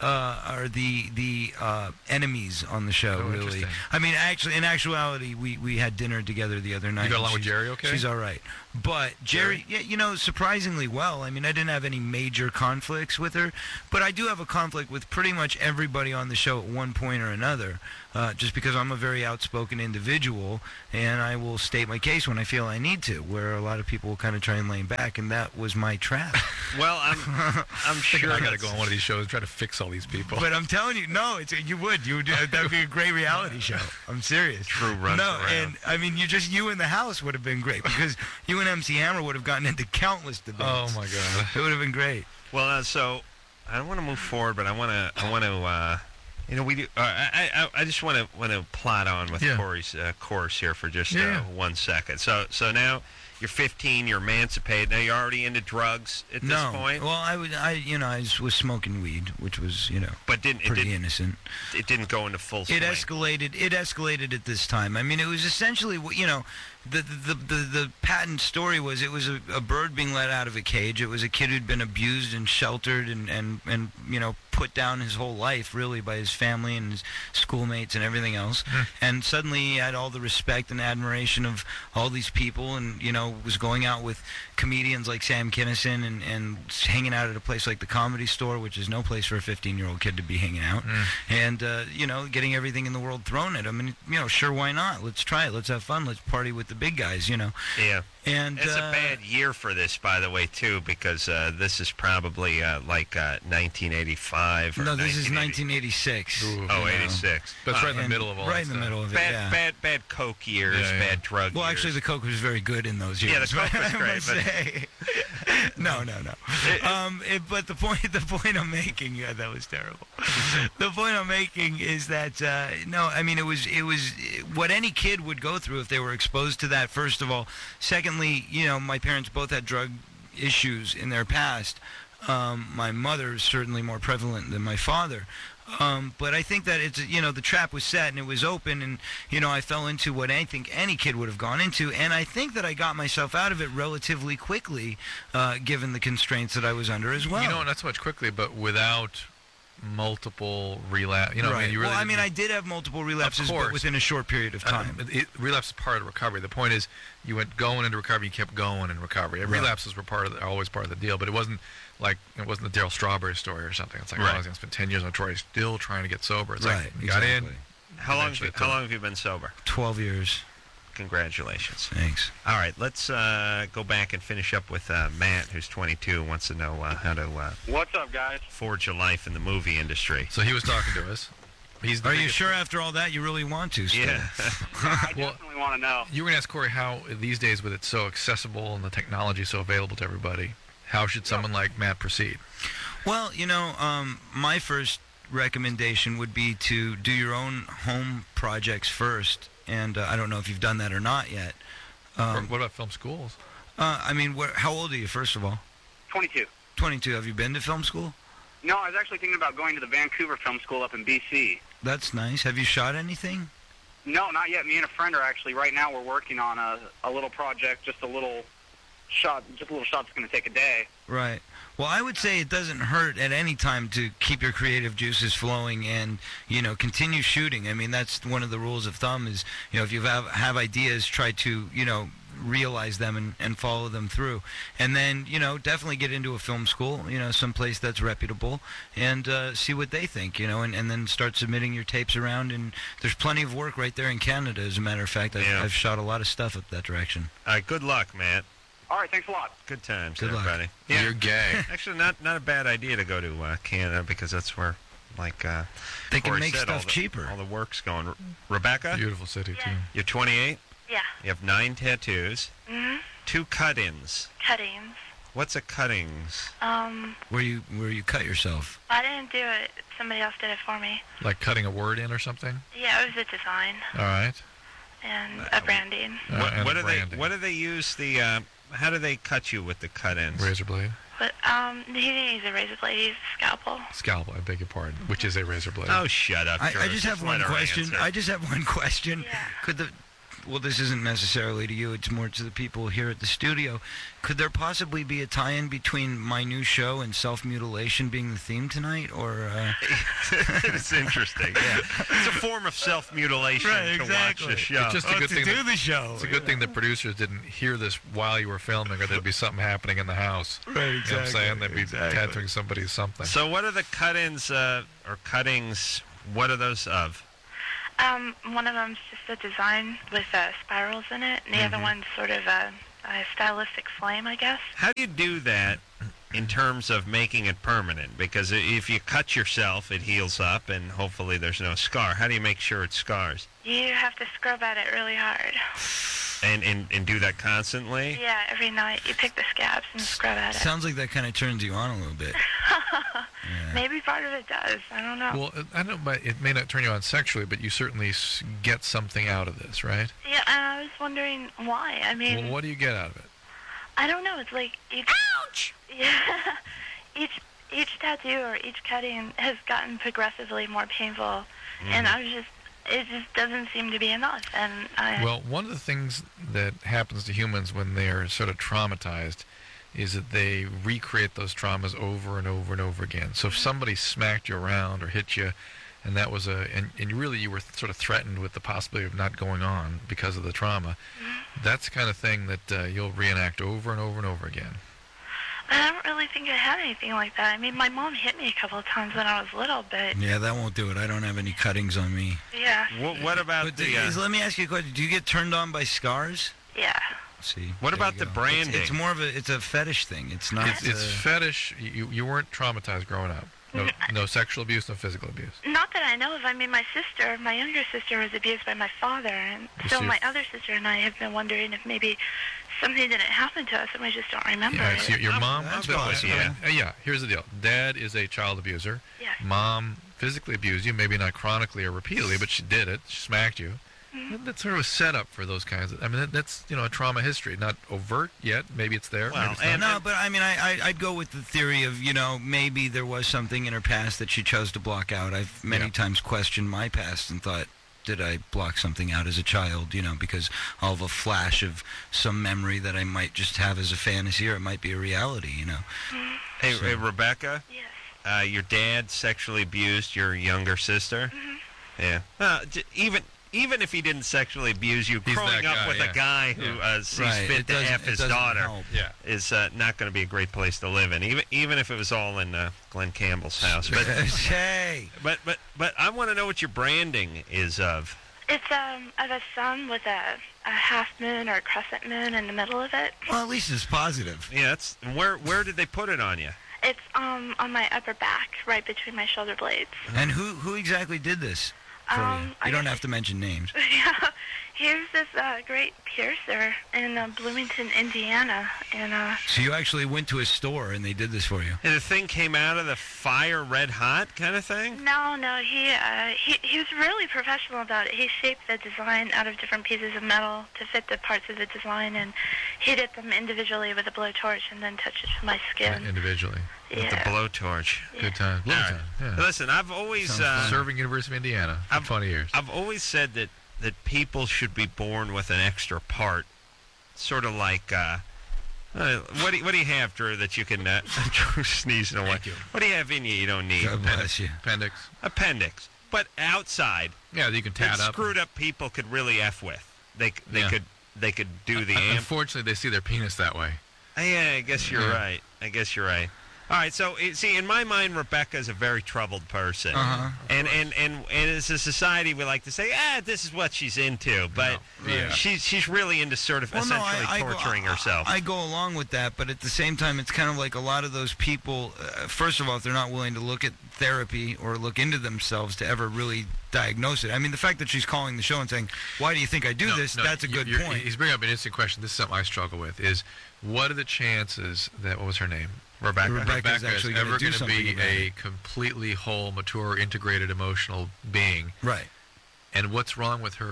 uh, are the the uh, enemies on the show. Oh, really, interesting. I mean, actually, in actuality, we, we had dinner together the other night. You got and along with she's- Jerry okay? She's all right, but Jerry, yeah, you know, surprisingly well. I mean, I didn't have any major conflicts with her, but I do have a conflict with pretty much everybody on the show at one point or another. Uh, just because I'm a very outspoken individual, and I will state my case when I feel I need to, where a lot of people will kind of try and lay back, and that was my trap. Well, I'm I'm sure I got to that's- go on one of these shows and try to fix all these people. But I'm telling you, no, it's you would, you would, that would be a great reality show. I'm serious. True runs no, around. and I mean, you just you in the house would have been great because you and M C Hammer would have gotten into countless debates. Oh my God! It would have been great. Well, uh, so I don't want to move forward, but I want to. I want to. Uh, you know, we do. Uh, I, I. I just want to want to plot on with Yeah. Corey's uh, course here for just Yeah. uh, one second. So, so now you're fifteen. You're emancipated. Now you're already into drugs at no, this point. well, I would, I, you know, I was, was smoking weed, which was, you know, but didn't it pretty didn't, innocent. it didn't go into full swing. It escalated. It escalated at this time. I mean, it was essentially, what- you know, the the the, the patent story was it was a, a bird being let out of a cage. It was a kid who'd been abused and sheltered and and and you know put down his whole life really by his family and his schoolmates and everything else. Mm. And suddenly he had all the respect and admiration of all these people, and you know was going out with comedians like Sam Kinison and and hanging out at a place like the Comedy Store, which is no place for a fifteen-year-old kid to be hanging out. Mm. And uh, you know, getting everything in the world thrown at him, and you know, sure, why not? Let's try it. Let's have fun. Let's party with the big guys. You know, Yeah. and It's uh, a bad year for this, by the way, too, because uh, this is probably uh, like uh, nineteen eighty-five. Or no, this is nineteen eighty. nineteen eighty-six. Ooh. you Oh, know. eighty-six. But it's right in the And middle of all right that in the stuff. middle of it. Bad, yeah. bad, bad coke years, Yeah, yeah. bad drug Well, years. actually, the coke was very good in those years. Yeah, the coke was I great, must but- say. no, no, no. Um, it, but the point, the point I'm making, yeah, that was terrible. The point I'm making is that uh, no, I mean, it was, it was what any kid would go through if they were exposed to that. First of all, secondly, you know, my parents both had drug issues in their past. Um, my mother is certainly more prevalent than my father. Um, but I think that it's, you know, the trap was set and it was open, and, you know, I fell into what I think any kid would have gone into, and I think that I got myself out of it relatively quickly, uh, given the constraints that I was under as well. You know, not so much quickly, but without multiple relapse. You know, right. I mean, you really well, I mean, didn't- I did have multiple relapses, course. but within a short period of time. Uh, it, relapse is part of recovery. The point is, you went going into recovery, you kept going in recovery. Right. Relapses were part of the, always part of the deal, but it wasn't like it wasn't the Daryl Strawberry story or something. It's like, Right. oh, I was going to spend ten years on Troy, still trying to get sober. It's Right, like, you got in. exactly. How long, eventually how took- long have you been sober? twelve years. Congratulations. Thanks. All right, let's uh, go back and finish up with uh, Matt, who's twenty-two, wants to know uh, how to uh, What's up, guys? forge a life in the movie industry. So he was talking to us. He's the Are you biggest- sure after all that you really want to? Still? Yeah. I Well- definitely want to know. You were going to ask Corey how these days, with it so accessible and the technology so available to everybody, how should someone like Matt proceed? Well, you know, um, my first recommendation would be to do your own home projects first, and uh, I don't know if you've done that or not yet. Or Um, what about film schools? uh, I mean, where, how old are you, first of all? twenty-two. twenty-two. Have you been to film school? No, I was actually thinking about going to the Vancouver Film School up in B C. That's nice. Have you shot anything? No, not yet. Me and a friend are actually, right now, we're working on a, a little project, just a little shot, just a little shot that's going to take a day. Right. Well, I would say it doesn't hurt at any time to keep your creative juices flowing and, you know, continue shooting. I mean, that's one of the rules of thumb is, you know, if you have, have ideas, try to, you know, realize them and, and follow them through. And then, you know, definitely get into a film school, you know, someplace that's reputable and uh, see what they think, you know, and, and then start submitting your tapes around. And there's plenty of work right there in Canada, as a matter of fact. I've, Yeah. I've shot a lot of stuff up that direction. All right, good luck, Matt. All right, thanks a lot. Good times, Good luck. everybody. You're gay. Actually, not not a bad idea to go to uh, Canada because that's where, like, uh, They can Corey make said, all stuff the, cheaper. All the work's going. Re- Rebecca, Beautiful city, too. you're twenty-eight. Yeah. You have nine tattoos, Mhm. two cut-ins. Cuttings. What's a cuttings? Um, Where you where you cut yourself. I didn't do it. Somebody else did it for me. Like cutting a word in or something? Yeah, it was a design All right. and a branding. Uh, what and what do branding. they what do they use the? Uh, how do they cut you with the cut-ins? Razor blade? But um, he didn't use a razor blade. He used a scalpel. Scalpel, I beg your pardon, which is a razor blade. Oh, shut up! I, I George. just have Let one her question. answer. I just have one question. Yeah. Could the well, this isn't necessarily to you, it's more to the people here at the studio. Could there possibly be a tie-in between my new show and self-mutilation being the theme tonight? Or uh... It's interesting, yeah. It's a form of self-mutilation Right, to exactly. watch the show. It's just a Oh, good to thing do that- the show. It's a good thing the producers didn't hear this while you were filming, or there'd be something happening in the house. Right, You know what I'm saying? They'd be exactly. tattooing somebody something. So what are the cut-ins uh, or cuttings, what are those of? Um, one of them's just a design with uh, spirals in it, and the Mm-hmm. other one's sort of a, a stylistic flame, I guess. How do you do that in terms of making it permanent? Because i- if you cut yourself, it heals up, and hopefully there's no scar. How do you make sure it scars? You have to scrub at it really hard. And, and, and do that constantly? Yeah, every night you pick the scabs and scrub at it. Sounds like that kind of turns you on a little bit. Yeah. Maybe part of it does. I don't know. Well, uh, I don't know, but it may not turn you on sexually, but you certainly s- get something out of this, right? Yeah, and I was wondering why. I mean, Well, what do you get out of it? I don't know. It's like each. Ouch! Yeah. each each tattoo or each cutting has gotten progressively more painful, and I was just. It just doesn't seem to be enough, and I. Well, one of the things that happens to humans when they're sort of traumatized is that they recreate those traumas over and over and over again. So if somebody smacked you around or hit you, and that was a, and, and really you were sort of threatened with the possibility of not going on because of the trauma, that's the kind of thing that uh, you'll reenact over and over and over again. I don't really think I had anything like that. I mean, my mom hit me a couple of times when I was little, but Yeah, that won't do it. I don't have any cuttings on me. yeah, What, what about But the... the, Uh, is- let me ask you a question. Do you get turned on by scars? yeah. See. What there about you the go. branding? It's, it's more of a it's a fetish thing. It's not. It's, it's uh, fetish. You, you weren't traumatized growing up. No, no sexual abuse, no physical abuse. Not that I know of. I mean, my sister, my younger sister, was abused by my father, and You so see- my other sister and I have been wondering if maybe something didn't happen to us and we just don't remember Yeah, it. so your, your mom. that's no, possible. yeah, uh, yeah. Here's the deal. Dad is a child abuser. Yes. Mom physically abused you, maybe not chronically or repeatedly, but she did it. She smacked you. Mm-hmm. That's sort of a setup for those kinds of. I mean, that, that's you know a trauma history, not overt yet. Maybe it's there. Well, maybe it's not. and- no, but I mean, I, I I'd go with the theory of you know maybe there was something in her past that she chose to block out. I've many Yeah. times questioned my past and thought, did I block something out as a child? You know, because I'll have a flash of some memory that I might just have as a fantasy, or it might be a reality. You know. hey, so- hey, Rebecca, Yes. uh, your dad sexually abused your younger sister? Yeah. Uh, j- even... Even if he didn't sexually abuse you, He's growing that up guy, with yeah. a guy who Yeah. uh, sees Right, fit it to doesn't- F it his doesn't daughter help. Yeah. is uh, not going to be a great place to live in, even even if it was all in uh, Glenn Campbell's house. But hey. but but but I want to know what your branding is of. It's um of a sun with a, a half moon or a crescent moon in the middle of it. Well, at least it's positive. Yeah, that's where where did they put it on you? It's um on my upper back, right between my shoulder blades. And who who exactly did this for you? Um, I You don't guess- have to mention names. Yeah, here's this uh, great piercer in uh, Bloomington, Indiana, and uh, So you actually went to a store and they did this for you. And the thing came out of the fire red hot kind of thing? no, no, he uh, he he was really professional about it. He shaped the design out of different pieces of metal to fit the parts of the design, and he did them individually with a blowtorch, and then touched it to my skin. Individually. With the Yeah. blowtorch. Good time. Good All right. time. Yeah. Listen, I've always Sounds uh, Serving University of Indiana for I've- twenty years. I've always said that that people should be born with an extra part, sort of like. Uh, uh, what do you, what do you have, Drew? That you can uh, Drew's sneezing away. Thank you. What do you have in you you don't need? God bless you. Appendix. Appendix, but outside. Yeah, that you can tat that up. screwed up people could really f with. They c- they Yeah. could they could do the Uh, amp. Unfortunately, they see their penis that way. Uh, yeah, I guess you're Yeah. right. I guess you're right. All right, so it, see, in my mind, Rebecca is a very troubled person, Uh-huh. and, and and and as a society, we like to say, ah, this is what she's into, but Yeah. she's she's really into sort of Well, no, essentially I, I torturing go, herself. I, I go along with that, but at the same time, it's kind of like a lot of those people. Uh, first of all, if they're not willing to look at therapy or look into themselves to ever really diagnose it. I mean, the fact that she's calling the show and saying, "Why do you think I do No, this?" no, That's a you- good you're- point. He's bringing up an interesting question. This is something I struggle with. Is what are the chances that what was her name? Rebecca. Rebecca's Rebecca actually is gonna ever do going to something be about a it. completely whole, mature, integrated, emotional being. Right. And what's wrong with her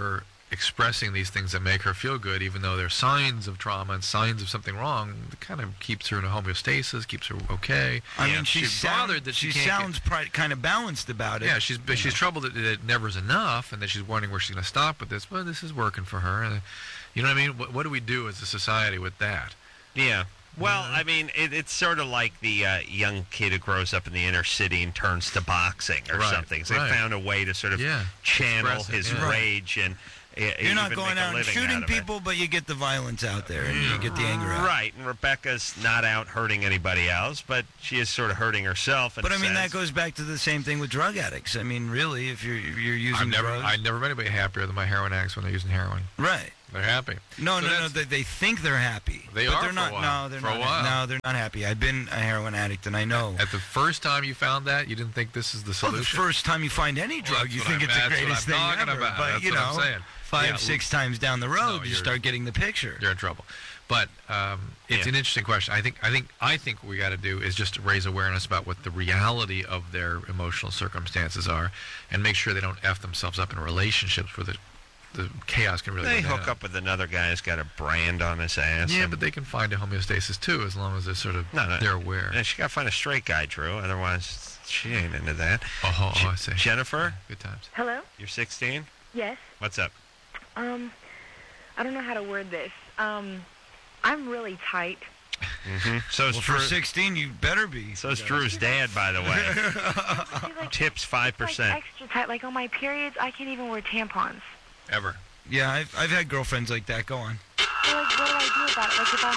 expressing these things that make her feel good, even though they're signs of trauma and signs of something wrong, it kind of keeps her in a homeostasis, keeps her okay. I Yeah. mean, she's, she's sound, bothered that she she can't sounds pri- kind of balanced about it. Yeah, she's but she's troubled that, that it never's enough, and that she's wondering where she's going to stop with this. Well, this is working for her. Uh, You know what I mean? What, what do we do as a society with that? Yeah. Well, I mean, it, it's sort of like the uh, young kid who grows up in the inner city and turns to boxing or Right, something. So right. they found a way to sort of Yeah, channel express it, his yeah. rage and uh, You're not even going make a out and living shooting out of it. people, but you get the violence out there, and you get the anger out. Right, and Rebecca's not out hurting anybody else, but she is sort of hurting herself. In But a I mean, that sense. goes back to the same thing with drug addicts. I mean, really, if you're if you're using I've never, drugs, I've never met anybody happier than my heroin addicts when they're using heroin. right? They're happy. No, So no, no. that's- They, they think they're happy. They but are they're for not. a while. No, they're For a not. while. No, they're not happy. I've been a heroin addict, and I know. At the first time you found that, you didn't think this is the Well, the solution. first time you find any Well, drug, that's you what think I'm- it's the that's what greatest I'm thing talking ever. about. But That's you what know, I'm saying. five, Yeah, six times down the road, No, you you're- start getting the picture. You're in trouble. But um, it's Yeah. an interesting question. I think I think I think what we got to do is just raise awareness about what the reality of their emotional circumstances are, and make sure they don't f themselves up in relationships where the the chaos can really. They go hook down. up with another guy who's got a brand on his ass. Yeah, and- but they can find a homeostasis too, as long as they're sort of No, no. they're aware. And she got to find a straight guy, Drew. Otherwise, she ain't into that. Oh, oh, oh, I see. Jennifer, Good times. Hello? you're sixteen. Yes. What's up? Um, I don't know how to word this. Um, I'm really tight. Mm-hmm. So is Well, Drew. for sixteen, you better be. So is Drew's dad, by the way. I feel like Tips five like percent. extra tight. Like on my periods, I can't even wear tampons. Ever. Yeah, I've I've had girlfriends like that. Go on. So like, what do I do about it? Like if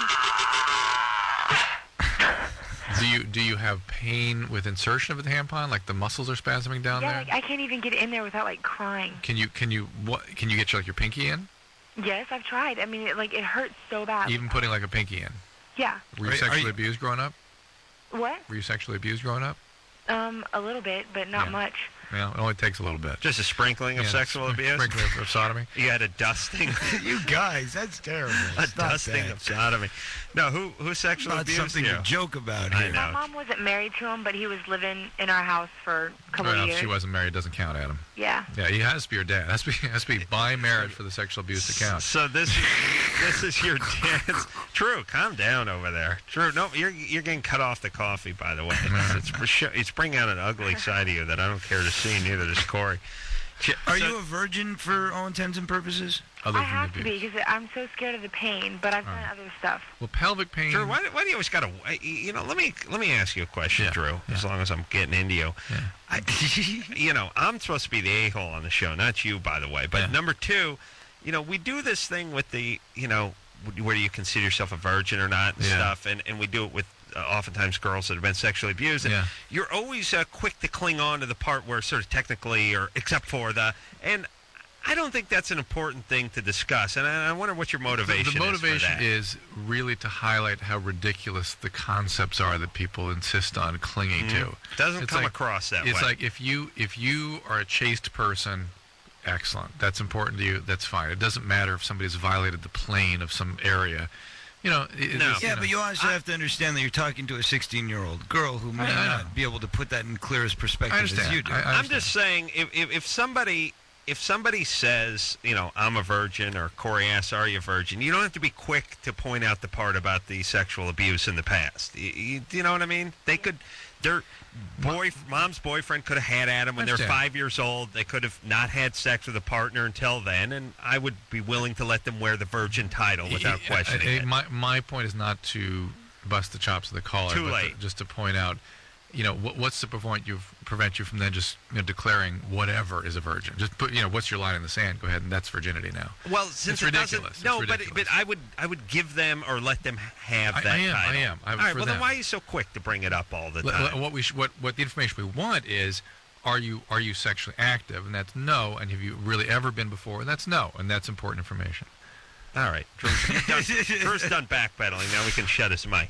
I'm Do you do you have pain with insertion of the tampon, like the muscles are spasming down yeah, there? like I can't even get in there without like crying. Can you can you what can you get your, like your pinky in? Yes, I've tried. I mean, it, like it hurts so bad. Even putting like a pinky in. Yeah. Were you Are- are sexually you- abused growing up? What? Were you sexually abused growing up? Um, a little bit, but not Yeah. much. Well, it only takes a little bit. Just a sprinkling of Yeah, sexual sp- abuse. Sprinkling of, of sodomy. You had a dusting, You guys, that's terrible. a It's not dusting that. of sodomy. No, who who sexually Not abused something you? to joke about I here. know. My mom wasn't married to him, but he was living in our house for a couple Well, of if years. she wasn't married, it doesn't count, Adam. Yeah. Yeah, he has to be your dad. Has to be has to be by marriage for the sexual abuse to count. So this is this is your dad's. Drew, calm down over there. Drew, no, you're you're getting cut off the coffee, by the way. It's it's, it's bringing out an ugly side of you that I don't care to see. Neither does Corey. J- Are so- you a virgin for all intents and purposes? Other I than have the to be abuse. because I'm so scared of the pain, but I've done Alright. other stuff. Well, pelvic pain. Drew, why, why do you always got to? You know, let me let me ask you a question, Yeah, Drew. As long as I'm getting into you, Yeah. I, you know, I'm supposed to be the a-hole on the show, not you, by the way. But Yeah. number two, you know, we do this thing with the, you know, where you consider yourself a virgin or not and Yeah. stuff, and, and we do it with uh, oftentimes girls that have been sexually abused. And Yeah. you're always uh, quick to cling on to the part where sort of technically, or except for the, and I don't think that's an important thing to discuss. And I, I wonder what your motivation The, the motivation is for is really to highlight how ridiculous the concepts are that people insist on clinging that. to. Mhm. Doesn't It's come like- across that It's way. like if you if you are a chaste person, excellent. That's important to you. That's fine. It doesn't matter if somebody's violated the plane of some area. You know. It, No. it's, Yeah, know, but you also have to understand that you're talking to a sixteen-year-old girl who may I- I know. not be able to put that in clearest I perspective as understand. you do. I- I I'm understand. just saying, if, if if somebody if somebody says, you know, I'm a virgin, or Corey asks, are you a virgin? You don't have to be quick to point out the part about the sexual abuse in the past. You, you, do you know what I mean? They could, their boy, mom's boyfriend could have had Adam when they were Understand. five years old. They could have not had sex with a partner until then, and I would be willing to let them wear the virgin title without I- I- questioning I- it. My my point is not to bust the chops of the caller. Too but late. To, just to point out, you know, what, what's to prevent you prevent you from then just you know, declaring whatever is a virgin? Just put, you know, what's your line in the sand? Go ahead, and that's virginity now. Well, since It's it ridiculous. doesn't, no, It's but ridiculous. but I would I would give them or let them have I- that I am, I title. am. I- all right. for Well, them. then why are you so quick to bring it up all the L- time? l- What we sh- what what the information we want is, are you are you sexually active? And that's no. And have you really ever been before? And that's no. And that's important information. All right, Drew, you've done, Drew's done backpedaling. Now we can shut his mic.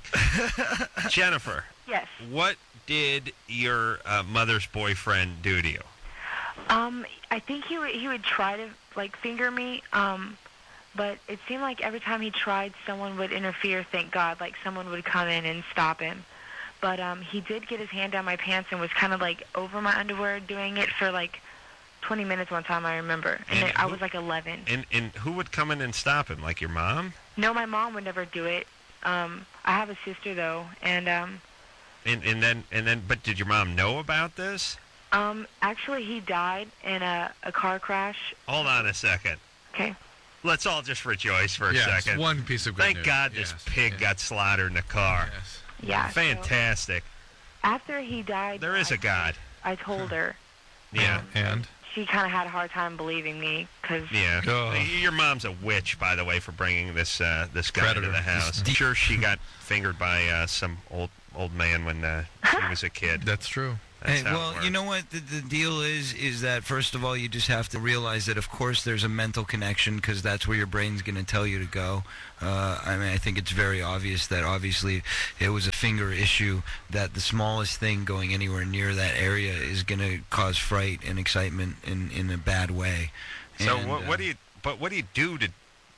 Jennifer, Yes. what did your uh, mother's boyfriend do to you? Um, I think he would he would try to like finger me. Um, but it seemed like every time he tried, someone would interfere. Thank God, like someone would come in and stop him. But um, he did get his hand down my pants and was kind of like over my underwear, doing it for like twenty minutes one time, I remember. And, And then I who- was like eleven. And and who would come in and stop him? Like your mom? No, my mom would never do it. Um, I have a sister, though. And, um, And and then and then but did your mom know about this? um, actually, he died in a, a car crash. Hold on a second. Okay. Let's all just rejoice for a Yes, second. one piece of good Thank news. God this Yes, pig yes. got slaughtered in the car. Yes. Yeah. so Fantastic. after he died, There is I a God. I told her. Yeah. Um, And? She kind of had a hard time believing me because Yeah. Oh. Your mom's a witch, by the way, for bringing this uh, this guy Predator. to the house. I'm sure she got fingered by uh, some old old man when uh, she was a kid. That's true. That's Hey, how it well, you works. know what the, the deal is is that first of all, you just have to realize that of course there's a mental connection because that's where your brain's going to tell you to go. Uh, I mean, I think it's very obvious that obviously it was a finger issue. That the smallest thing going anywhere near that area is going to cause fright and excitement in in a bad way. So And, what, uh, what do you? But what do you do to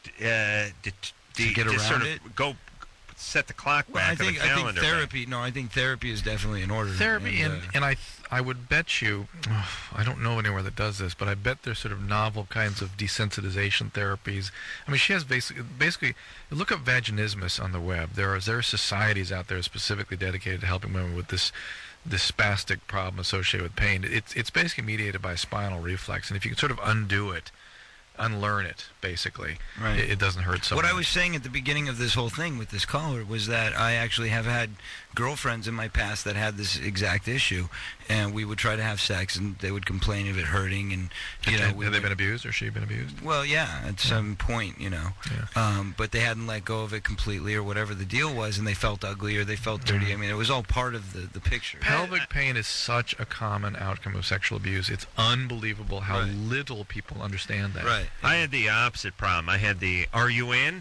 uh, to, To get just sort around of it? go set the clock Well, back I on think the I calendar? think therapy. No, I think therapy is definitely in order. Therapy, and, uh, and I th- I would bet you, I don't know anywhere that does this, but I bet there's sort of novel kinds of desensitization therapies. I mean, she has basically, basically, look up vaginismus on the web. There are, there are societies out there specifically dedicated to helping women with this this spastic problem associated with pain. It's, it's basically mediated by spinal reflex, and if you can sort of undo it, unlearn it, basically, Right. it, it doesn't hurt so What much. I was saying at the beginning of this whole thing with this caller was that I actually have had girlfriends in my past that had this exact issue, and we would try to have sex, and they would complain of it hurting, and you know, Have we they would- been abused, or she been abused? well, yeah, at some point, you know, Yeah. um, but they hadn't let go of it completely, or whatever the deal was, and they felt ugly or they felt dirty. I mean, it was all part of the the picture. Pelvic pain is such a common outcome of sexual abuse. It's unbelievable how Right. little people understand that. Right. I had the opposite problem. I had the "Are you in?"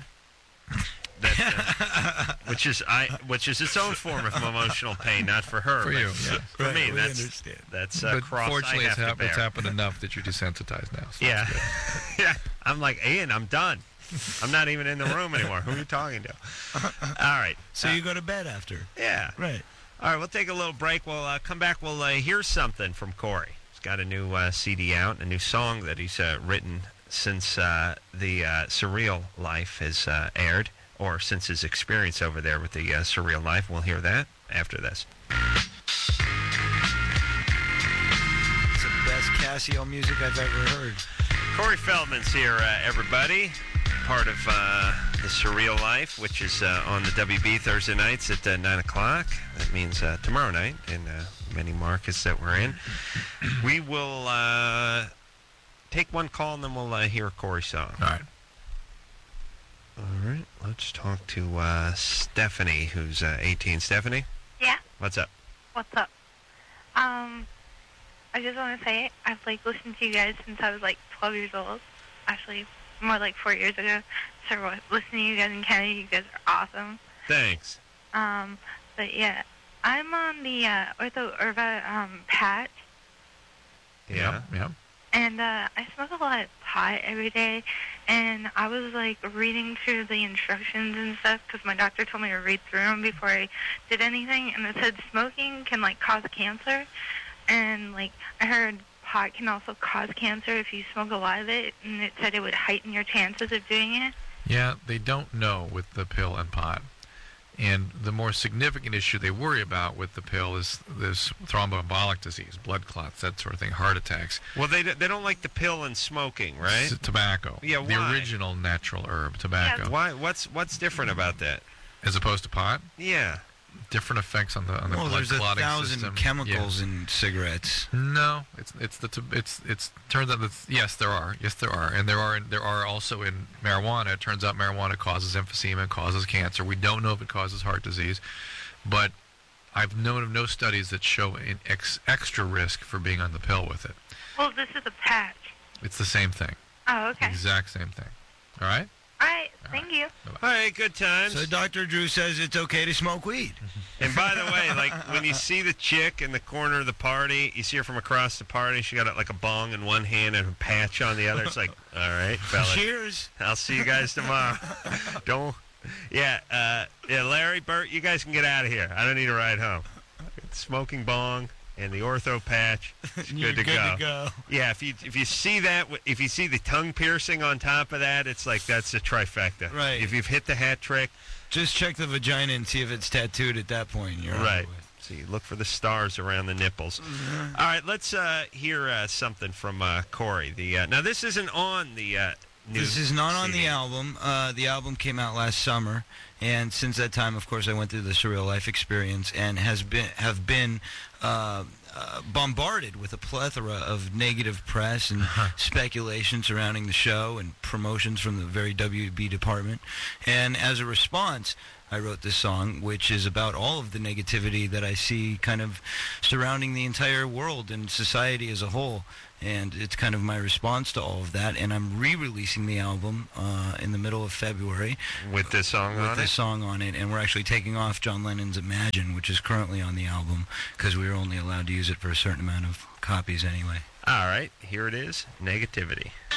That, uh, which is I, which is its own form of emotional pain, not for her, For but you, for, yes. for Right, me. we That's understand. that's a But cross fortunately, I it's, have hap- to it's bear. happened enough that you're desensitized now. So Yeah, that's good. yeah. I'm like Ian. I'm done. I'm not even in the room anymore. Who are you talking to? All right. So Uh, you go to bed after, yeah. right? All right, we'll take a little break. We'll uh, come back. We'll uh, hear something from Corey. He's got a new uh, C D out, a new song that he's uh, written since uh, the uh, Surreal Life has uh, aired, or since his experience over there with the uh, Surreal Life. We'll hear that after this. It's the best Casio music I've ever heard. Corey Feldman's here, uh, everybody. Part of uh, the Surreal Life, which is uh, on the W B Thursday nights at uh, nine o'clock. That means uh, tomorrow night in uh, many markets that we're in. We will uh, take one call and then we'll uh, hear a Corey song. All right. All right, let's talk to uh, Stephanie, who's uh, eighteen. Stephanie? Yeah. What's up? What's up? Um, I just want to say I've like listened to you guys since I was like twelve years old. Actually, more like four years ago. So listening to you guys in Canada, you guys are awesome. Thanks. Um, but yeah, I'm on the uh, Ortho Irva um, patch, Yeah. Yeah. and uh, I smoke a lot of pot every day. And I was like reading through the instructions and stuff because my doctor told me to read through them before I did anything, and it said smoking can like cause cancer, and like I heard pot can also cause cancer if you smoke a lot of it, and it said it would heighten your chances of doing it. Yeah, they don't know with the pill and pot. And the more significant issue they worry about with the pill is this thromboembolic disease, blood clots, that sort of thing, heart attacks. Well, they they don't like the pill and smoking, right? S- tobacco. Yeah, The why? original natural herb, tobacco. Why? What's what's different about that? As opposed to pot? Yeah. Different effects on the on the Well, blood there's a clotting thousand system. chemicals Yeah. in cigarettes. No, it's it's the t- it's it's turns out that yes there are yes there are and there are there are also in marijuana. It turns out marijuana causes emphysema, causes cancer. We don't know if it causes heart disease, but I've known of no studies that show an ex- extra risk for being on the pill with it. Well, this is a patch. It's the same thing, Oh, okay. exact same thing. All right. All right. Thank you. All right, good times. So Doctor Drew says it's okay to smoke weed. And by the way, like when you see the chick in the corner of the party, you see her from across the party. She got like a bong in one hand and a patch on the other. It's like, all right, fellas, Cheers. I'll see you guys tomorrow. Don't. Yeah, uh, yeah, Larry, Bert, you guys can get out of here. I don't need a ride home. Smoking bong, and the ortho patch. It's You're good, to, good go. to go. Yeah, if you if you see that, if you see the tongue piercing on top of that, it's like that's a trifecta. Right. If you've hit the hat trick, just check the vagina and see if it's tattooed at that point. You're right. So you look for the stars around the nipples. Mm-hmm. All right, let's uh, hear uh, something from uh, Corey. The uh, now this isn't on the. Uh, new This is not on C D. the album. Uh, the album came out last summer, and since that time, of course, I went through the Surreal Life experience and has been have been uh, uh, bombarded with a plethora of negative press and speculation surrounding the show and promotions from the very W B department. And as a response, I wrote this song, which is about all of the negativity that I see kind of surrounding the entire world and society as a whole. And it's kind of my response to all of that. And I'm re-releasing the album uh, in the middle of February. With this song with on this it? song on it. And we're actually taking off John Lennon's Imagine, which is currently on the album, because we were only allowed to use it for a certain amount of copies anyway. All right, here it is, Negativity.